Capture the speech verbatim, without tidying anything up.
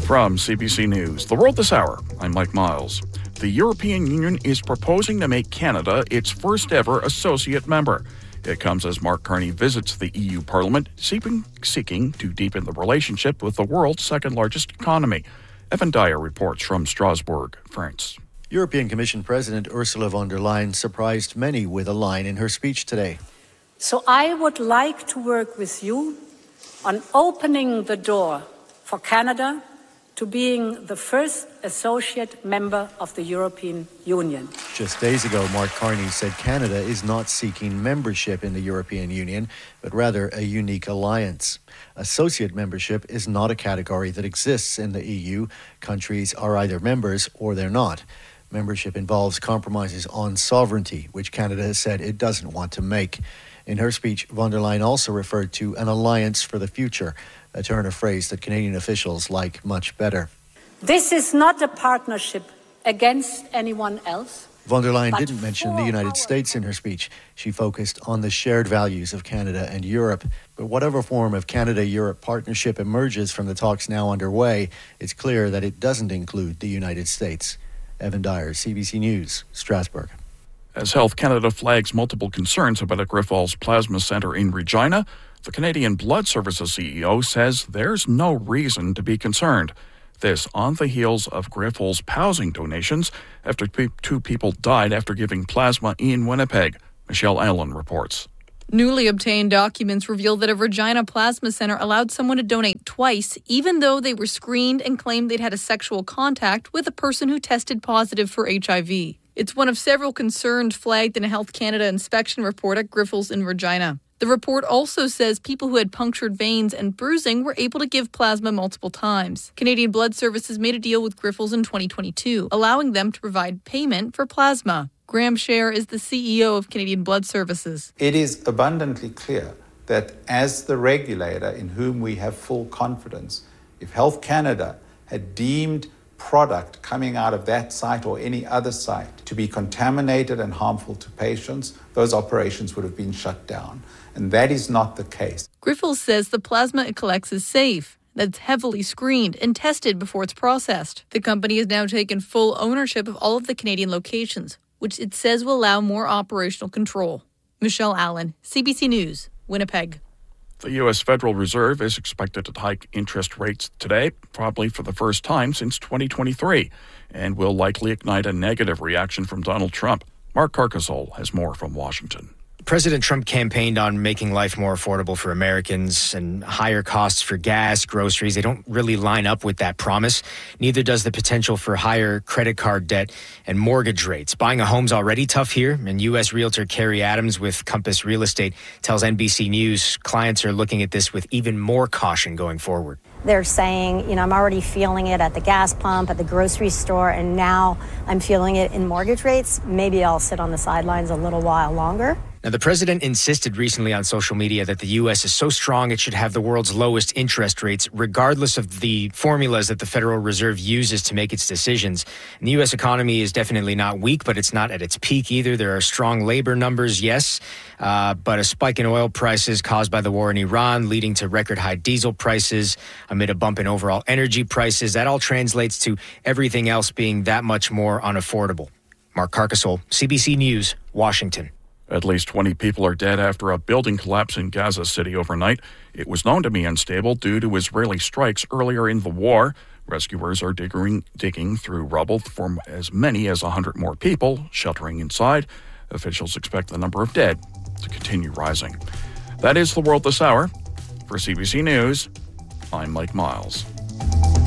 From C B C News, The World This Hour, I'm Mike Miles. The European Union is proposing to make Canada its first ever associate member. It comes as Mark Carney visits the E U Parliament, seeking, seeking to deepen the relationship with the world's second-largest economy. Evan Dyer reports from Strasbourg, France. European Commission President Ursula von der Leyen surprised many with a line in her speech today. So I would like to work with you on opening the door for Canada to being the first associate member of the European Union. Just days ago, Mark Carney said Canada is not seeking membership in the European Union, but rather a unique alliance. Associate membership is not a category that exists in the E U. Countries are either members or they're not. Membership involves compromises on sovereignty, which Canada has said it doesn't want to make. In her speech, von der Leyen also referred to an alliance for the future, a turn of phrase that Canadian officials like much better. This is not a partnership against anyone else. Von der Leyen didn't mention the United States in her speech. She focused on the shared values of Canada and Europe. But whatever form of Canada-Europe partnership emerges from the talks now underway, it's clear that it doesn't include the United States. Evan Dyer, C B C News, Strasbourg. As Health Canada flags multiple concerns about a Grifols Plasma Centre in Regina, the Canadian Blood Services C E O says there's no reason to be concerned. This on the heels of Grifols housing donations after two people died after giving plasma in Winnipeg. Michelle Allen reports. Newly obtained documents reveal that a Regina Plasma Centre allowed someone to donate twice, even though they were screened and claimed they'd had a sexual contact with a person who tested positive for H I V. It's one of several concerns flagged in a Health Canada inspection report at Grifols in Regina. The report also says people who had punctured veins and bruising were able to give plasma multiple times. Canadian Blood Services made a deal with Grifols in twenty twenty-two, allowing them to provide payment for plasma. Graham Scher is the C E O of Canadian Blood Services. It is abundantly clear that as the regulator in whom we have full confidence, if Health Canada had deemed product coming out of that site or any other site to be contaminated and harmful to patients, those operations would have been shut down. And that is not the case. Grifols says the plasma it collects is safe, that's heavily screened and tested before it's processed. The company has now taken full ownership of all of the Canadian locations, which it says will allow more operational control. Michelle Allen, C B C News, Winnipeg. The U S Federal Reserve is expected to hike interest rates today, probably for the first time since twenty twenty-three, and will likely ignite a negative reaction from Donald Trump. Mark Carcasole has more from Washington. President Trump campaigned on making life more affordable for Americans, and higher costs for gas, groceries. They don't really line up with that promise. Neither does the potential for higher credit card debt and mortgage rates. Buying a home's already tough here, and U S realtor Carrie Adams with Compass Real Estate tells N B C News clients are looking at this with even more caution going forward. They're saying, you know, I'm already feeling it at the gas pump, at the grocery store, and now I'm feeling it in mortgage rates. Maybe I'll sit on the sidelines a little while longer. Now, the president insisted recently on social media that the U S is so strong it should have the world's lowest interest rates, regardless of the formulas that the Federal Reserve uses to make its decisions. And the U S economy is definitely not weak, but it's not at its peak either. There are strong labor numbers, yes, uh, but a spike in oil prices caused by the war in Iran, leading to record high diesel prices amid a bump in overall energy prices. That all translates to everything else being that much more unaffordable. Mark Carcasole, C B C News, Washington. At least twenty people are dead after a building collapse in Gaza City overnight. It was known to be unstable due to Israeli strikes earlier in the war. Rescuers are digging, digging through rubble for as many as one hundred more people sheltering inside. Officials expect the number of dead to continue rising. That is The World This Hour. For C B C News, I'm Mike Miles.